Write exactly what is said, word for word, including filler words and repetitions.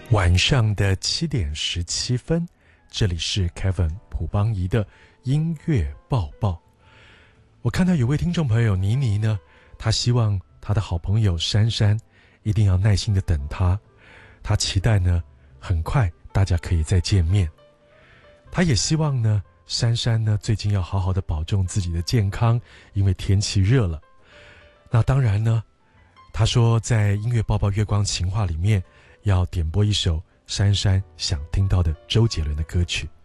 晚上的七点十七分，这里是 Kevin 朴邦仪的音乐报报。我看到有位听众朋友妮妮呢，她希望她的好朋友珊珊一定要耐心的等她，她期待呢很快大家可以再见面。她也希望呢珊珊呢最近要好好的保重自己的健康，因为天气热了。那当然呢，她说在音乐报报月光情话里面要点播一首珊珊想听到的周杰伦的歌曲。